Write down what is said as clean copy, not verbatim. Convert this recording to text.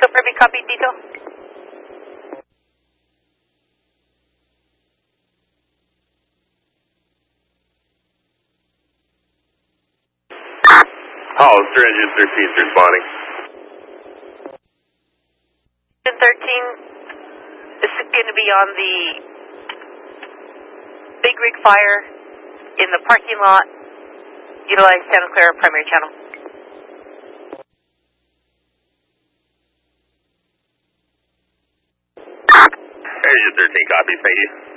Affirming, copy, detail. Hollister, engine 13 is responding. Engine 13, this is going to be on the big rig fire in the parking lot. Utilize Santa Clara primary channel. Engine 13, copy, thank you.